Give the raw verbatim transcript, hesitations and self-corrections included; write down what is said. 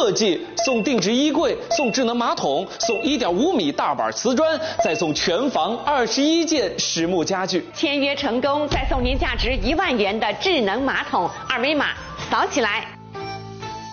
设计，送定制衣柜，送智能马桶，送一点五米大板瓷砖，再送全房二十一件实木家具。 签约成功，再送您价值一万元的智能马桶，二维码扫起来。